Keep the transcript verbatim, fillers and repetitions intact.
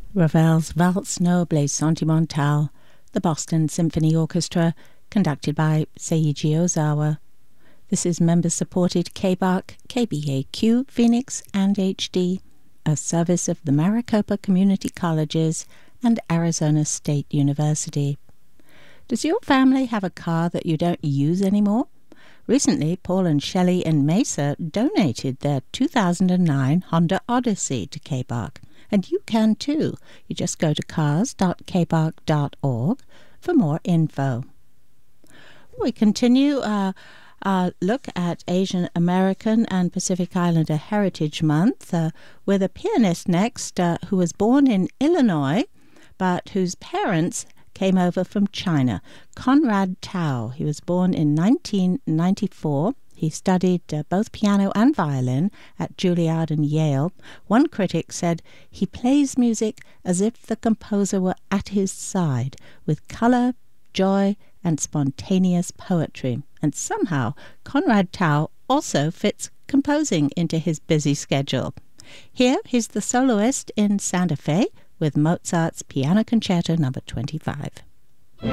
Ravel's Valse Noble Sentimentale, the Boston Symphony Orchestra, conducted by Seiji Ozawa. This is member-supported K B A C, K B A Q, Phoenix, and H D, a service of the Maricopa Community Colleges and Arizona State University. Does your family have a car that you don't use anymore? Recently, Paul and Shelley in Mesa donated their two thousand nine Honda Odyssey to K B A C, and you can too. You just go to cars dot k b a c dot org for more info. We continue our, our look at Asian American and Pacific Islander Heritage Month uh, with a pianist next uh, who was born in Illinois but whose parents came over from China, Conrad Tao. He was born in nineteen ninety-four. He studied uh, both piano and violin at Juilliard and Yale. One critic said, "He plays music as if the composer were at his side, with color, joy, and spontaneous poetry." And somehow, Conrad Tao also fits composing into his busy schedule. Here, he's the soloist in Santa Fe with Mozart's Piano Concerto number twenty-five.